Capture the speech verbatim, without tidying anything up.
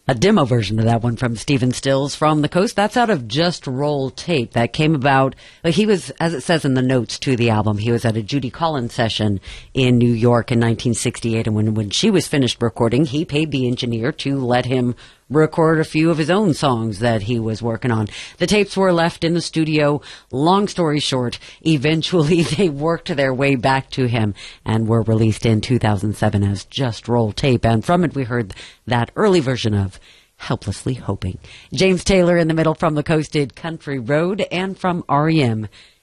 A demo version of that one from Stephen Stills from the Coast. That's out of Just Roll Tape. That came about, well, he was, as it says in the notes to the album, he was at a Judy Collins session in New York in nineteen sixty-eight, and when, when she was finished recording, he paid the engineer to let him record a few of his own songs that he was working on. The tapes were left in the studio. Long story short, eventually they worked their way back to him and were released in two thousand seven as Just Roll Tape. And from it, we heard that early version of Helplessly Hoping. James Taylor in the middle from the Coast did Country Road, and from R E M,